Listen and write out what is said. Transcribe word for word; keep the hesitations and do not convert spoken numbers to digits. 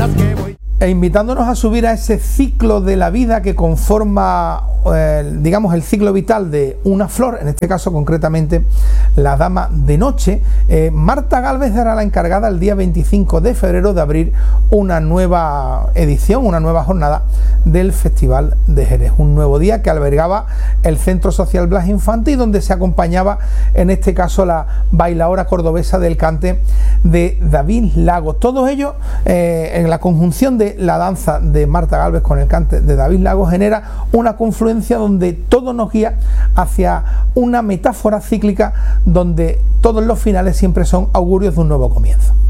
E invitándonos a subir a ese ciclo de la vida que conforma, eh, digamos, el ciclo vital de una flor, en este caso concretamente la dama de noche, eh, Marta Gálvez era la encargada el día veinticinco de febrero de abrir una nueva edición, una nueva jornada del Festival de Jerez, un nuevo día que albergaba el Centro Social Blas Infante y donde se acompañaba, en este caso, la bailaora cordobesa del cante de David Lagos. Todo ello eh, en la conjunción de la danza de Marta Gálvez con el cante de David Lagos genera una confluencia donde todo nos guía hacia una metáfora cíclica donde todos los finales siempre son augurios de un nuevo comienzo.